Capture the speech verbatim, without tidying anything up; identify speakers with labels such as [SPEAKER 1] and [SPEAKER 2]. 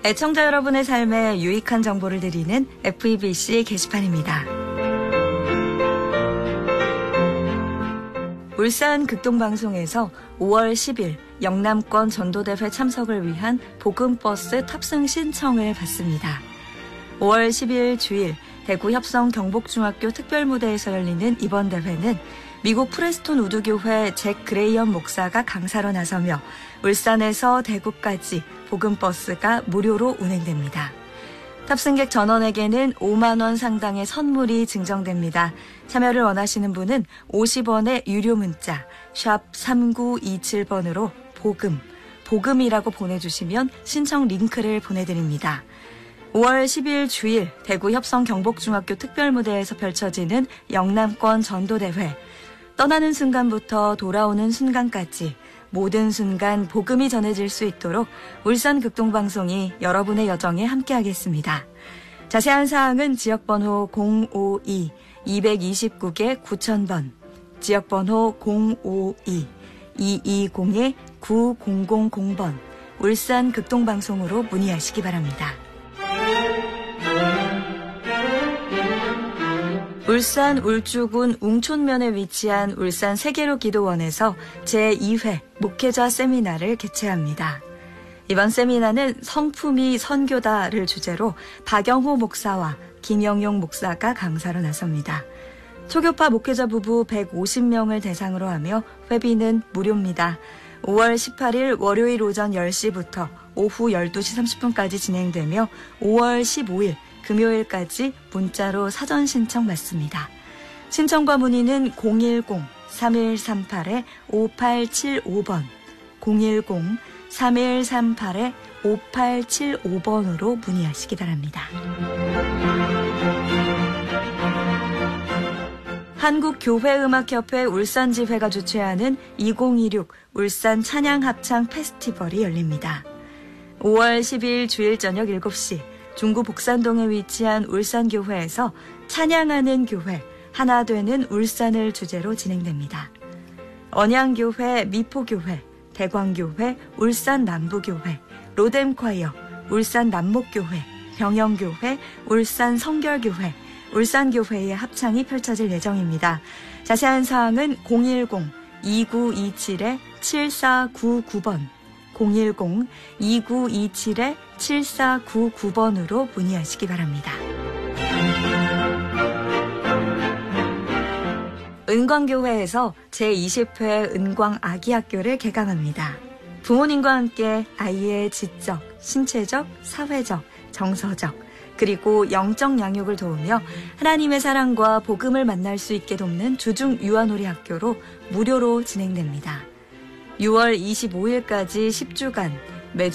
[SPEAKER 1] 애청자 여러분의 삶에 유익한 정보를 드리는 에프이비씨 게시판입니다. 울산 극동방송에서 오월 십일 영남권 전도대회 참석을 위한 복음버스 탑승 신청을 받습니다. 오월 십일 주일 대구 협성 경복중학교 특별무대에서 열리는 이번 대회는 미국 프레스톤 우드교회 잭 그레이엄 목사가 강사로 나서며 울산에서 대구까지 복음버스가 무료로 운행됩니다. 탑승객 전원에게는 오만 원 상당의 선물이 증정됩니다. 참여를 원하시는 분은 오십 원의 유료 문자 샵 삼구이칠 번으로 복음, 복음이라고 보내주시면 신청 링크를 보내드립니다. 오월 십일 주일 대구 협성 경복중학교 특별무대에서 펼쳐지는 영남권 전도대회. 떠나는 순간부터 돌아오는 순간까지 모든 순간 복음이 전해질 수 있도록 울산 극동방송이 여러분의 여정에 함께하겠습니다. 자세한 사항은 지역번호 공오이 이이구 구천 번, 지역번호 공오이 이이공 구공공공 번 울산 극동방송으로 문의하시기 바랍니다. 울산 울주군 웅촌면에 위치한 울산 세계로 기도원에서 제이 회 목회자 세미나를 개최합니다. 이번 세미나는 성품이 선교다를 주제로 박영호 목사와 김영용 목사가 강사로 나섭니다. 초교파 목회자 부부 백오십 명을 대상으로 하며 회비는 무료입니다. 오월 십팔일 월요일 오전 열 시부터 오후 열두 시 삼십 분까지 진행되며 오월 십오일 금요일까지 문자로 사전 신청 받습니다. 신청과 문의는 공일공 삼일삼팔 오팔칠오 번, 공일공 삼일삼팔 오팔칠오 번으로 문의하시기 바랍니다. 한국교회음악협회 울산지회가 주최하는 이천이십육 울산 찬양합창 페스티벌이 열립니다. 오월 십이일 주일 저녁 일곱 시 중구 복산동에 위치한 울산교회에서 찬양하는 교회, 하나 되는 울산을 주제로 진행됩니다. 언양교회, 미포교회, 대광교회, 울산남부교회, 로뎀콰이어, 울산남목교회, 병영교회, 울산성결교회, 울산교회의 합창이 펼쳐질 예정입니다. 자세한 사항은 공일공 이구이칠 칠사구구 번, 공일공 이구이칠 칠사구구 번으로 문의하시기 바랍니다. 은광교회에서 제이십 회 은광아기학교를 개강합니다. 부모님과 함께 아이의 지적, 신체적, 사회적, 정서적, 그리고 영적 양육을 도우며 하나님의 사랑과 복음을 만날 수 있게 돕는 주중 유아놀이 학교로 무료로 진행됩니다. 유월 이십오일까지 십 주간